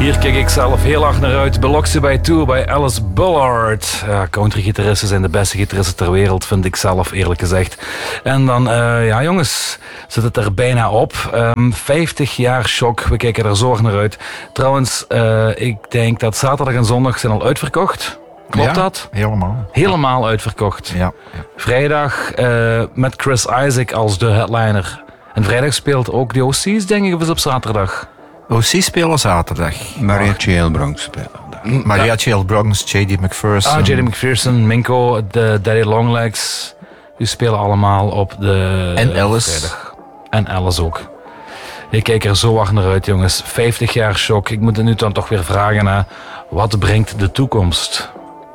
Hier kijk ik zelf heel hard naar uit. Biloxi by Two bij Alice Bullard. Country-gitaristen zijn de beste gitaristen ter wereld, vind ik zelf eerlijk gezegd. En dan, ja jongens, zit het er bijna op. 50 jaar Shock, we kijken er zo hard naar uit. Trouwens, ik denk dat zaterdag en zondag zijn al uitverkocht. Klopt dat? Helemaal. Helemaal uitverkocht. Ja. Vrijdag met Chris Isaak als de headliner. En vrijdag speelt ook de OC's, denk ik, of is op zaterdag? OC spelen zaterdag. Mariachi El Bronx spelen. Mariachi El Bronx, J.D. McPherson. J.D. McPherson, Minko, de Daddy Longlegs. Die spelen allemaal op de... En Alice. Vrijdag. En Alice ook. Ik kijk er zo hard naar uit, jongens. 50 jaar Shock. Ik moet het nu dan toch weer vragen, wat brengt de toekomst?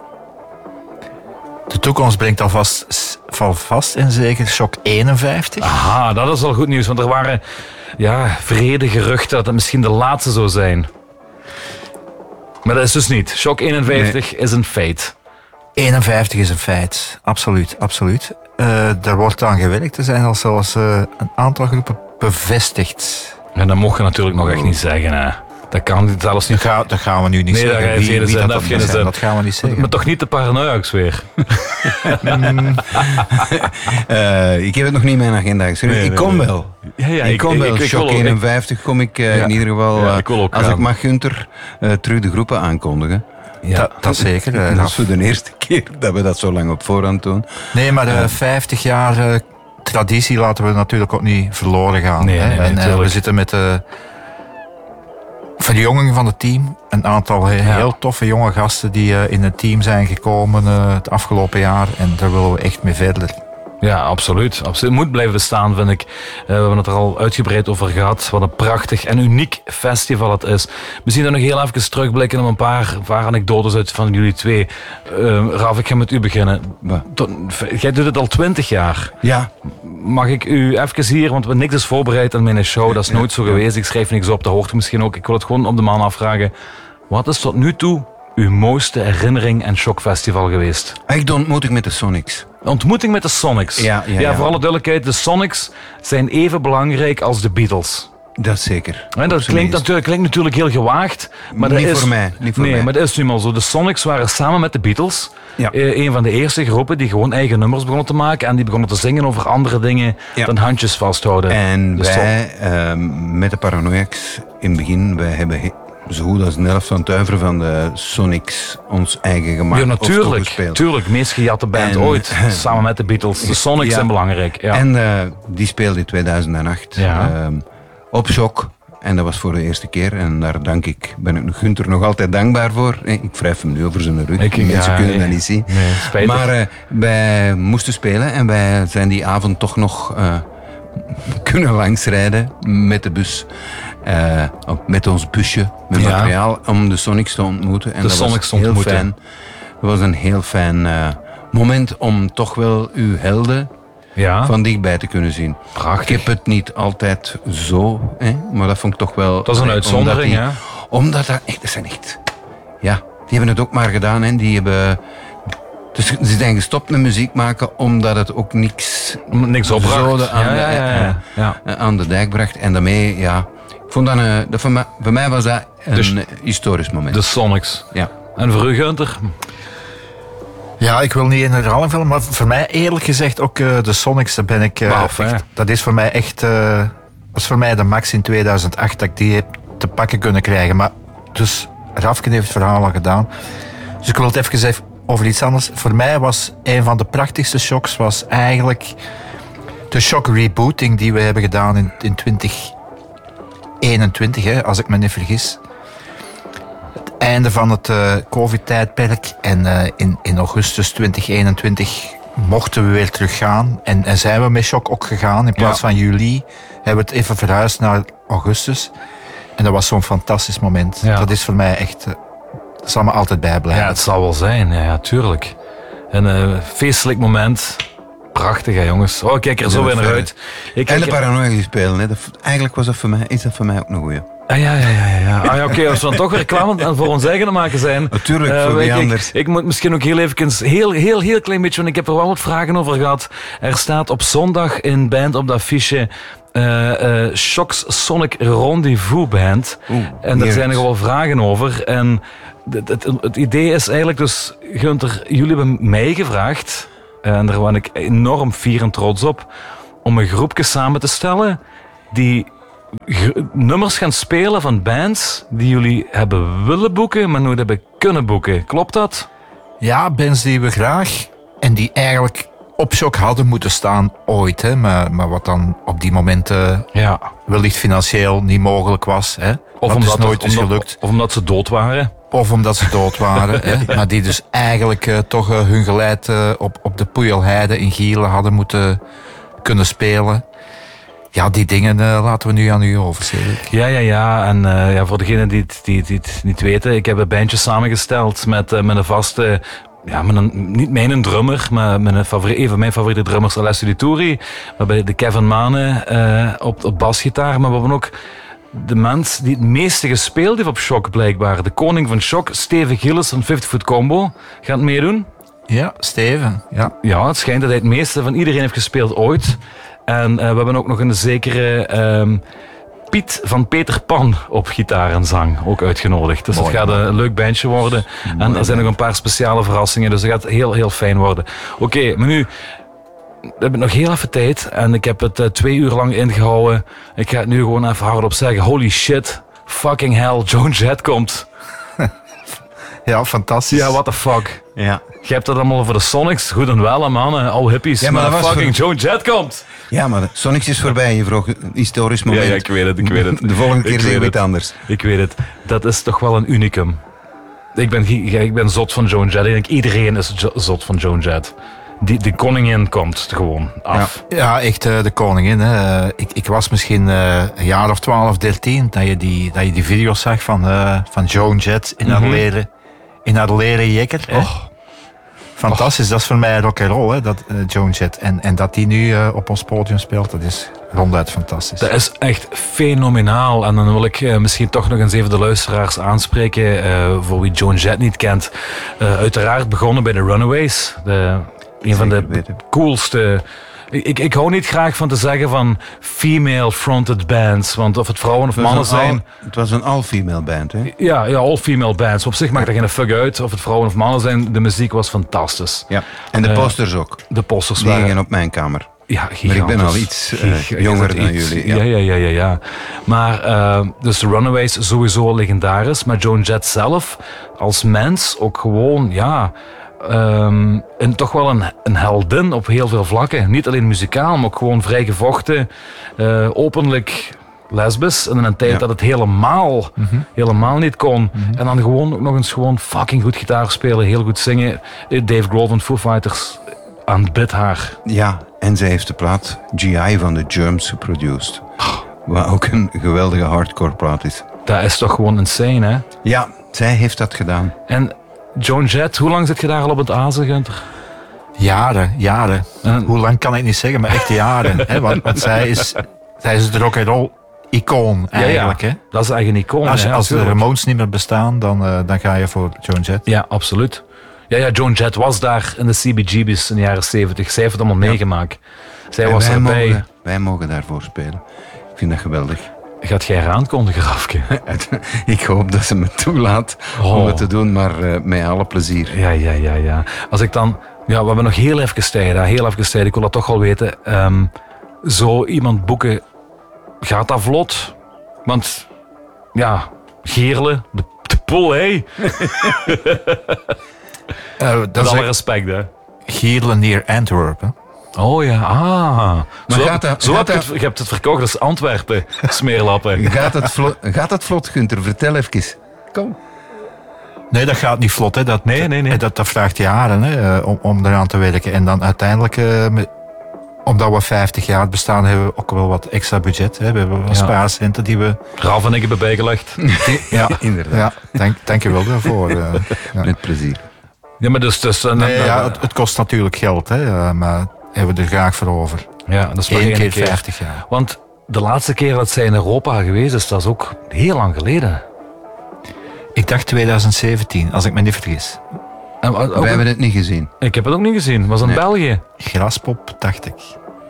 De toekomst brengt alvast en zeker Shock 51. Aha, dat is wel goed nieuws, want er waren vrede geruchten dat het misschien de laatste zou zijn. Maar dat is dus niet. Shock 51 is een feit. 51 is een feit, absoluut. Daar wordt aan gewerkt. Er zijn al zelfs een aantal groepen bevestigd. En dat mocht je natuurlijk nog echt niet zeggen, hè. Dat kan zelfs niet. Dat gaan we nu niet zeggen. Nee, Dat gaan we niet zeggen. Maar toch niet de paranoiacs weer. Ik heb het nog niet in mijn agenda geschreven. Ik kom wel. Ja, ik kom wel. Shock 51 kom ik in ieder geval, als ik mag, Gunther, terug de groepen aankondigen. Ja, dat zeker. Dat is voor de eerste keer dat we dat zo lang op voorhand doen. Nee, maar de 50 jaar traditie laten we natuurlijk ook niet verloren gaan. Nee, we zitten met de verjonging van het team. Een aantal heel toffe jonge gasten die in het team zijn gekomen het afgelopen jaar. En daar willen we echt mee verder. Ja, absoluut. Het moet blijven bestaan, vind ik. We hebben het er al uitgebreid over gehad. Wat een prachtig en uniek festival het is. Misschien dan nog heel even terugblikken op een paar anekdotes uit van jullie twee. Ralf, ik ga met u beginnen. Jij doet het al 20 jaar. Ja. Mag ik u even hier, want niks is voorbereid aan mijn show. Dat is nooit zo geweest. Ik schrijf niks op, dat hoort u misschien ook. Ik wil het gewoon op de man afvragen. Wat is tot nu toe uw mooiste herinnering en shockfestival geweest? De ontmoeting met de Sonics. De ontmoeting met de Sonics. Ja. Voor alle duidelijkheid, de Sonics zijn even belangrijk als de Beatles. Dat zeker. En dat klinkt natuurlijk heel gewaagd. Maar niet dat is, voor mij. Maar dat is nu maar zo. De Sonics waren samen met de Beatles een van de eerste groepen die gewoon eigen nummers begonnen te maken. En die begonnen te zingen over andere dingen dan handjes vasthouden. En wij, met de Paranoiacs in het begin, wij hebben zo goed als een helft van het uiveren van de Sonics ons eigen gemaakt. Ja, natuurlijk. Meest gejatte band ooit. Samen met de Beatles. De Sonics zijn belangrijk. Ja. En die speelde in 2008 op Shock. En dat was voor de eerste keer. En daar ben ik Gunther nog altijd dankbaar voor. Ik wrijf hem nu over zijn rug. Mensen kunnen dat niet zien. Nee, spijtig. Maar wij moesten spelen. En wij zijn die avond toch nog kunnen langsrijden met de bus. Met ons busje, met materiaal, om de Sonics te ontmoeten. En dat was heel fijn. Dat was een heel fijn moment om toch wel uw helden van dichtbij te kunnen zien. Prachtig. Ik heb het niet altijd zo, maar dat vond ik toch wel... Dat is een uitzondering, hè? Omdat dat zijn echt... Ja, die hebben het ook maar gedaan, hè. Die hebben... Dus ze zijn gestopt met muziek maken omdat het ook niks opbracht. Aan de dijk bracht. En daarmee, ik vond dat voor mij was dat een historisch moment. De Sonics. Ja. En voor u, Gunther? Ja, ik wil niet in herhaling vallen, maar voor mij eerlijk gezegd ook de Sonics, daar ben ik... dat is voor mij echt... was voor mij de max in 2008 dat ik die heb te pakken kunnen krijgen. Maar dus Rafken heeft het verhaal al gedaan. Dus ik wil het even zeggen over iets anders. Voor mij was een van de prachtigste shocks was eigenlijk de shock rebooting die we hebben gedaan in 2021, als ik me niet vergis. Het einde van het COVID-tijdperk en in augustus 2021 mochten we weer teruggaan en zijn we met shock ook gegaan. In plaats van juli hebben we het even verhuisd naar augustus. En dat was zo'n fantastisch moment. Ja. Dat is voor mij echt... dat zal me altijd bijblijven. Ja, het zal wel zijn. Ja, tuurlijk. Een feestelijk moment. Prachtig, hè, jongens. Oh, ik kijk er zo weer naar uit. En de Paranoia die spelen. Hè. Eigenlijk was dat is dat voor mij ook een goeie. Ja. Oké, als we dan toch reclame voor ons eigen te maken zijn. Natuurlijk, voor wie anders. Ik moet misschien ook heel even, heel klein beetje, want ik heb er wel wat vragen over gehad. Er staat op zondag in band op dat affiche Shock's Sonic Rendezvous Band. En daar zijn nog wel vragen over. En het idee is eigenlijk dus, Gunther, jullie hebben mij gevraagd, en daar ben ik enorm fier en trots op, om een groepje samen te stellen die nummers gaan spelen van bands die jullie hebben willen boeken, maar nooit hebben kunnen boeken. Klopt dat? Ja, bands die we graag en die eigenlijk op Shock hadden moeten staan ooit. Hè, maar wat dan op die momenten wellicht financieel niet mogelijk was. Hè. Of dat omdat is nooit is gelukt. Of omdat ze dood waren. Of omdat ze dood waren. Hè, maar die dus eigenlijk toch hun geleid op de Poejelheide in Gielen hadden moeten kunnen spelen. Ja, die dingen laten we nu aan u over, Cedric. Ja. En voor degenen die het niet weten, ik heb een bandje samengesteld met een vaste... Ja, niet mijn drummer, maar een van mijn favoriete drummers, Alessio Di Turi. We hebben de Kevin Mane op basgitaar, maar we hebben ook de mens die het meeste gespeeld heeft op Shock blijkbaar. De koning van Shock, Steven Gillis van 50 Foot Combo. Gaat meedoen? Ja, Steven. Ja, het schijnt dat hij het meeste van iedereen heeft gespeeld ooit. En we hebben ook nog een zekere Piet van Peter Pan op gitaar en zang ook uitgenodigd. Dus het gaat een leuk bandje worden. En er zijn nog een paar speciale verrassingen, dus het gaat heel, heel fijn worden. Oké, maar nu... We hebben nog heel even tijd en ik heb het 2 uur lang ingehouden. Ik ga het nu gewoon even hardop zeggen. Holy shit, fucking hell, Joan Jett komt. Ja, fantastisch. Ja, what the fuck. Ja. Je hebt het allemaal voor de Sonics, goed en wel, man. Al hippies, ja, maar fucking Joan Jett komt. Ja, maar de Sonics is voorbij. Je vroeg een historisch moment. Ja, ik weet het. De volgende keer zeggen we het anders. Ik weet het. Dat is toch wel een unicum. Ik ben zot van Joan Jett. Ik denk iedereen is zot van Joan Jett. De koningin komt gewoon af. Ja, echt de koningin. Hè. Ik was misschien een jaar of 12, 13 dat je die video's zag van Joan Jett in haar leren jekker. Fantastisch, dat is voor mij rock and roll, hè, dat Joan Jett. En dat die nu op ons podium speelt, dat is ronduit fantastisch. Dat is echt fenomenaal. En dan wil ik misschien toch nog eens even de luisteraars aanspreken, voor wie Joan Jett niet kent. Uiteraard begonnen bij de Runaways. Een van de coolste... Ik hou niet graag van te zeggen van female-fronted bands, want of het vrouwen of mannen zijn... Het was een all-female band, hè? Ja, all-female bands. Op zich maakt er geen fuck uit of het vrouwen of mannen zijn. De muziek was fantastisch. Ja, en de posters ook. De posters die gingen op mijn kamer. Ja, maar ik ben al iets jonger dan jullie. Ja. Maar dus de Runaways sowieso legendarisch, maar Joan Jett zelf als mens ook gewoon, en toch wel een heldin op heel veel vlakken. Niet alleen muzikaal, maar ook gewoon vrij gevochten, openlijk lesbisch. En in een tijd dat het helemaal niet kon. En dan gewoon ook nog eens fucking goed gitaar spelen, heel goed zingen. Dave Grohl van Foo Fighters aanbidt haar. Ja, en zij heeft de plaat GI van The Germs geproduceerd. Wat ook een geweldige hardcore plaat is. Dat is toch gewoon insane, hè? Ja, zij heeft dat gedaan. En Joan Jett, hoe lang zit je daar al op het azen, Gunther? Jaren. Hoe lang kan ik niet zeggen, maar echt jaren. Hè? Want zij is het rock and roll icoon eigenlijk. Ja. Hè? Dat is eigenlijk een icoon. Als de Ramones niet meer bestaan, dan ga je voor Joan Jett. Ja, absoluut. Ja, Joan Jett was daar in de CBGB's in de jaren 70. Zij heeft het allemaal meegemaakt. Zij was erbij. Wij mogen daarvoor spelen. Ik vind dat geweldig. Gaat jij eraan kondigen, Rafke? Ik hoop dat ze me toelaat om het te doen, maar met alle plezier. Ja. Als ik dan... Ja, we hebben nog heel even tijd. Ik wil dat toch wel weten. Zo iemand boeken, gaat dat vlot? Want, Geerle, de pool, hé. Met alle respect, hè. Geerle near Antwerpen. Oh ja, Maar je hebt het verkocht als Antwerpen, smeerlappen. Gaat het vlot, Gunther? Vertel even. Kom. Nee, dat gaat niet vlot. Hè. Nee. Dat vraagt jaren om eraan te werken. En dan uiteindelijk, omdat we 50 jaar bestaan, hebben we ook wel wat extra budget. Hè. We hebben wel spaarcenten die we... Ralf en ik hebben bijgelegd. Ja, inderdaad. Ja, dank je wel daarvoor. Met plezier. Ja, maar dus het kost natuurlijk geld, hè, maar hebben we er graag voor over. Ja, dat is maar 1 keer 50 jaar. Want de laatste keer dat zij in Europa geweest is, dat is ook heel lang geleden. Ik dacht 2017, als ik me niet vergis. Wij hebben het niet gezien. Ik heb het ook niet gezien. Het was in België. Graspop, dacht ik.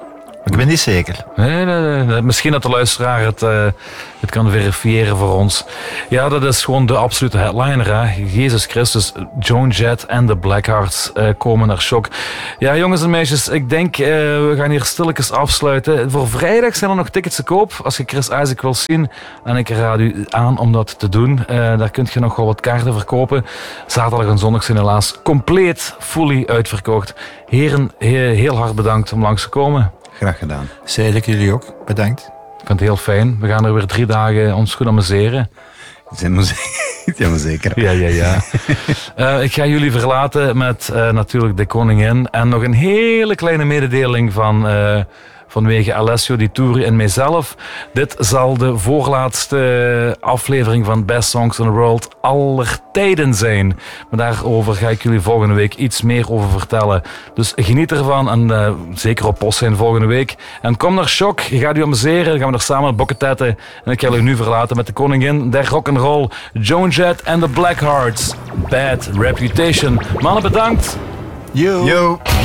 Ik ben niet zeker. Nee. Misschien dat de luisteraar het kan verifiëren voor ons. Ja, dat is gewoon de absolute headliner. Hè. Jezus Christus, Joan Jett en de Blackhearts komen naar Shock. Ja, jongens en meisjes, ik denk we gaan hier stilletjes afsluiten. Voor vrijdag zijn er nog tickets te koop. Als je Chris Isaak wil zien, en ik raad u aan om dat te doen. Daar kun je nog wel wat kaarten verkopen. Zaterdag en zondag zijn helaas compleet, fully uitverkocht. Heren, heel hard bedankt om langs te komen. Graag gedaan. Zeker, jullie ook. Bedankt. Ik vind het heel fijn. We gaan er weer 3 dagen ons goed amuseren. Ja, zeker. Ja. Ik ga jullie verlaten met natuurlijk de koningin. En nog een hele kleine mededeling vanwege Alessio Di Turi en mijzelf. Dit zal de voorlaatste aflevering van Best Songs in the World aller tijden zijn. Maar daarover ga ik jullie volgende week iets meer over vertellen. Dus geniet ervan en zeker op post zijn volgende week. En kom naar Shock, je gaat u amuseren. Dan gaan we er samen bokketetten. En ik ga jullie nu verlaten met de koningin der rock'n'roll, Joan Jett en de Blackhearts. Bad Reputation. Mannen, bedankt. Yo.